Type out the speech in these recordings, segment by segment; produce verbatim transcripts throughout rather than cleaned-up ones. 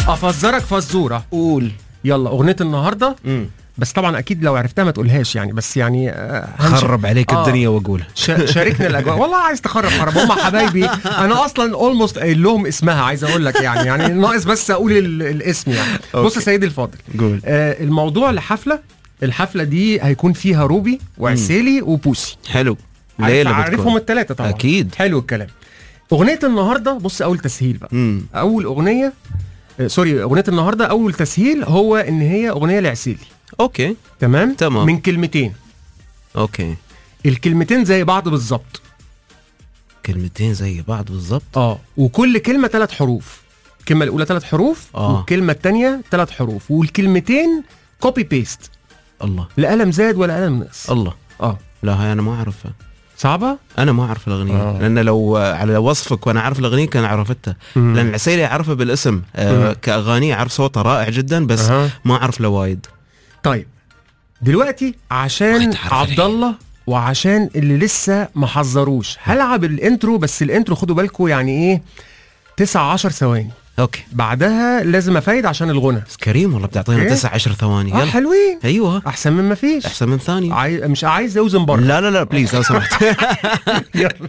افزرك فزوره. قول. يلا اغنيه النهارده. مم. بس طبعا اكيد لو عرفتها ما تقولهاش يعني، بس يعني آه هنش... خرب عليك آه. الدنيا واقولها. ش... شاركنا الاجواء. والله عايز تخرب خرب هم حبايبي. انا اصلا اولموست قايل لهم اسمها، عايز اقول لك يعني يعني ناقص بس اقول ال... الاسم يعني. بص يا سيدي الفاضل، قول. آه الموضوع لحفله، الحفله دي هيكون فيها روبي وعسيلي وبوسي. حلو. ليلة عارفهم الثلاثه طبعا. اكيد. حلو الكلام. اغنيه النهارده بص اول تسهيل بقى. مم. اول اغنيه آه سوري اغنيه النهارده اول تسهيل هو ان هي اغنيه لعسيلي. اوكي تمام تمام. من كلمتين. اوكي. الكلمتين زي بعض بالظبط. كلمتين زي بعض بالظبط. اه وكل كلمه ثلاث حروف. الكلمه الاولى ثلاث حروف آه. والكلمه الثانيه ثلاث حروف، والكلمتين كوبي بيست. الله. لا قلم زاد ولا قلم نقص. الله. اه لا هاي انا ما اعرفها. صعبه. انا ما اعرف الاغنيه. آه. لان لو على وصفك وانا اعرف الاغنيه كان عرفتها. مم. لان العسيلي اعرفها بالاسم. آه كاغاني اعرف صوتها رائع جدا، بس أه. ما اعرف له وايد. طيب دلوقتي عشان عبد الله وعشان اللي لسه ما حذروش هلعب الانترو، بس الانترو خدوا بالكم يعني ايه تسعة عشر ثواني. اوكي. بعدها لازم افايد عشان الغنى. كريم والله بتعطينا إيه؟ تسعة عشر ثواني. اه يلا. حلوين. ايوه احسن من ما فيش. احسن من ثاني. عاي... مش عايز اوزن بره. لا لا لا بليز لو سمحت. يلا.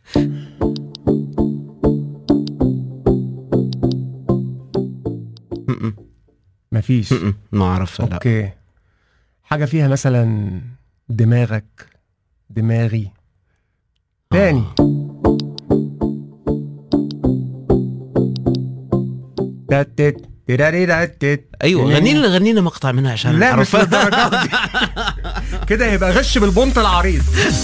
مفيش. ما اعرف. لا. اوكي. حاجة فيها مثلا دماغك، دماغي. تاني. تاتت تيراري تاتت. ايوه غنينا غنينا مقطع منها عشان لا مش نعرف. للدرجة دي. كده هيبقى غش بالبنط العريض.